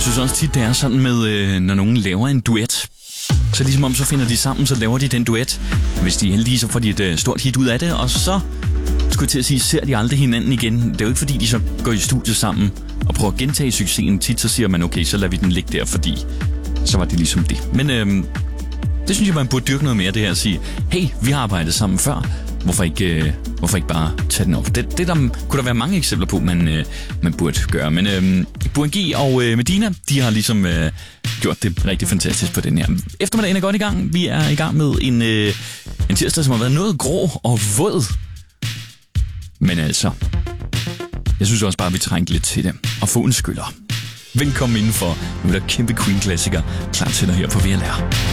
Jeg synes også tit, det er sådan med, når nogen laver en duet. Så ligesom om, så finder de sammen, så laver de den duet. Hvis de er heldige, så får de et stort hit ud af det, og så skulle jeg til at sige, ser de aldrig hinanden igen. Det er jo ikke fordi, de så går i studiet sammen og prøver at gentage succesen. Tit så siger man, okay, så lader vi den ligge der, fordi så var det ligesom det. Men det synes jeg, man burde dyrke noget mere, det her at sige, hey, vi har arbejdet sammen før. Hvorfor ikke bare tage den op? Det der kunne der være mange eksempler på, man burde gøre. Men Burhan G og Medina, de har ligesom gjort det rigtig fantastisk på den her. Eftermiddagen er godt i gang. Vi er i gang med en tirsdag, som har været noget grå og våd. Men altså, jeg synes også bare, at vi trængte lidt til det. Og få en skyller. Velkommen indenfor. Nu er der kæmpe Queen-klassiker klar til dig her på VLR.